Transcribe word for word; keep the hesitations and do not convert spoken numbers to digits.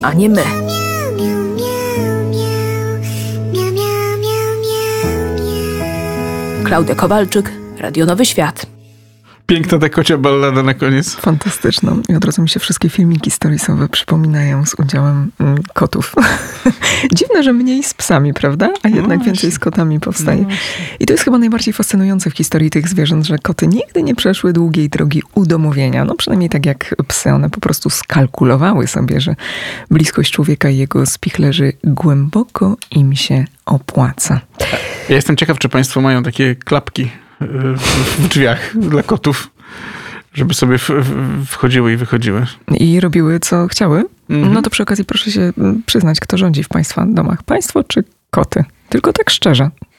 a nie my. Klaudia Kowalczyk, Radio Nowy Świat. Piękna ta kocia ballada na koniec. Fantastyczna. I od razu mi się wszystkie filmiki storiesowe przypominają z udziałem mm, kotów. Dziwne, że mniej z psami, prawda? A jednak no więcej z kotami powstaje. No I to jest chyba najbardziej fascynujące w historii tych zwierząt, że koty nigdy nie przeszły długiej drogi udomowienia. No przynajmniej tak jak psy. One po prostu skalkulowały sobie, że bliskość człowieka i jego spichlerzy głęboko im się opłaca. Ja jestem ciekaw, czy państwo mają takie klapki w drzwiach dla kotów, żeby sobie w, w, wchodziły i wychodziły. I robiły, co chciały? Mhm. No to przy okazji proszę się przyznać, kto rządzi w państwa domach. Państwo czy koty? Tylko tak szczerze.